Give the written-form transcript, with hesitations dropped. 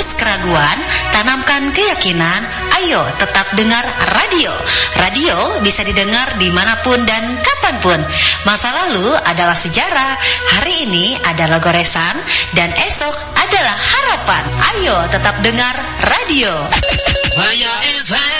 hapus keraguan, tanamkan keyakinan. Ayo tetap dengar radio. Radio bisa didengar dimanapun dan kapanpun. Masa lalu adalah sejarah, hari ini adalah goresan, dan esok adalah harapan. Ayo tetap dengar radio.